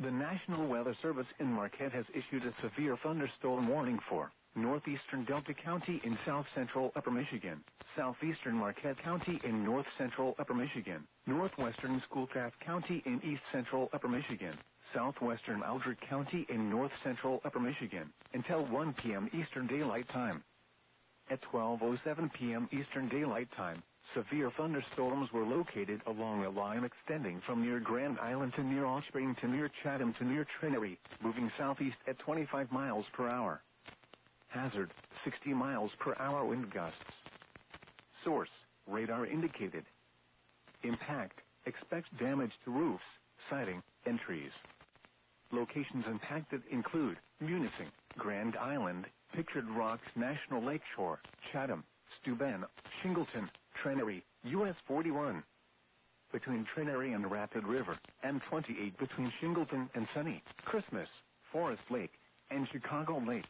The National Weather Service in Marquette has issued a severe thunderstorm warning for northeastern Delta County in south-central Upper Michigan, southeastern Marquette County in north-central Upper Michigan, northwestern Schoolcraft County in east-central Upper Michigan, southwestern Aldrich County in north-central Upper Michigan, until 1 p.m. Eastern Daylight Time. At 12:07 p.m. Eastern Daylight Time, severe thunderstorms were located along a line extending from near Grand Island to near Allspring to near Chatham to near Trinity, moving southeast at 25 miles per hour. Hazard, 60 miles per hour wind gusts. Source, radar indicated. Impact, expect damage to roofs, siding, and trees. Locations impacted include Munising, Grand Island, Pictured Rocks National Lakeshore, Chatham, Steuben, Shingleton, Trinity, US 41. Between Trinity and Rapid River, and 28 between Shingleton and Sunny, Christmas, Forest Lake, and Chicago Lake.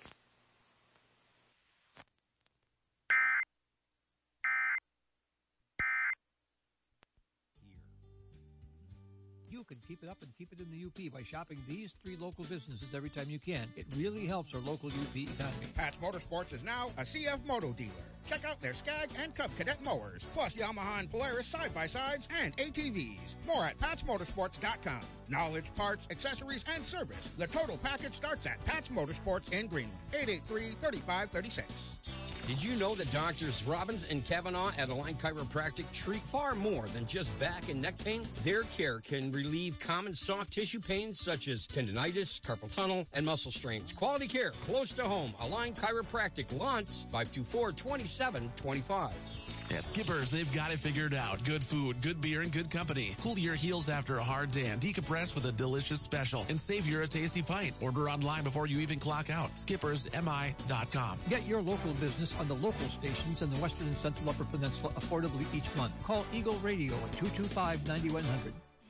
You can keep it up and keep it in the UP by shopping these 3 local businesses every time you can. It really helps our local UP economy. Pat's Motorsports is now a CF Moto dealer. Check out their Skag and Cub Cadet mowers, plus Yamaha and Polaris side-by-sides and ATVs. More at PatsMotorsports.com. Knowledge, parts, accessories, and service. The total package starts at Pat's Motorsports in Greenwood. 883-3536. Did you know that Doctors Robbins and Kavanaugh at Align Chiropractic treat far more than just back and neck pain? Their care can relieve common soft tissue pains such as tendinitis, carpal tunnel, and muscle strains. Quality care close to home. Align Chiropractic, Lawrence, 524-2725. At Skipper's, they've got it figured out. Good food, good beer, and good company. Cool your heels after a hard day and decompress with a delicious special and savor a tasty pint. Order online before you even clock out. SkippersMI.com. Get your local business on the local stations in the western and central Upper Peninsula affordably each month. Call Eagle Radio at 225-9100.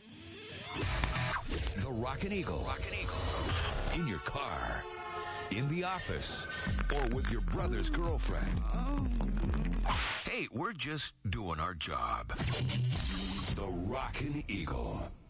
The Rockin' Eagle. Rockin' Eagle. In your car, in the office, or with your brother's girlfriend. Hey, we're just doing our job. The Rockin' Eagle.